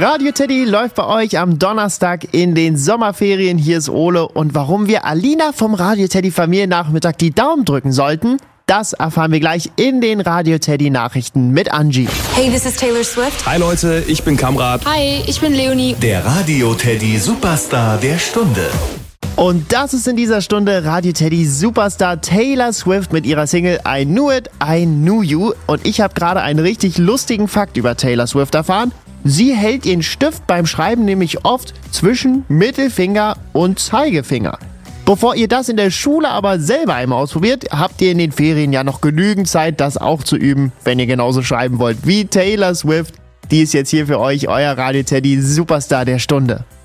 Radio Teddy läuft bei euch am Donnerstag in den Sommerferien. Hier ist Ole. Und warum wir Alina vom Radio Teddy Familiennachmittag die Daumen drücken sollten, das erfahren wir gleich in den Radio Teddy Nachrichten mit Angie. Hey, this is Taylor Swift. Hi Leute, ich bin Kamrat. Hi, ich bin Leonie. Der Radio Teddy Superstar der Stunde. Und das ist in dieser Stunde Radio Teddy Superstar Taylor Swift mit ihrer Single I Knew It, I Knew You. Und ich habe gerade einen richtig lustigen Fakt über Taylor Swift erfahren. Sie hält ihren Stift beim Schreiben nämlich oft zwischen Mittelfinger und Zeigefinger. Bevor ihr das in der Schule aber selber einmal ausprobiert, habt ihr in den Ferien ja noch genügend Zeit, das auch zu üben, wenn ihr genauso schreiben wollt wie Taylor Swift. Die ist jetzt hier für euch, euer Radio Teddy Superstar der Stunde.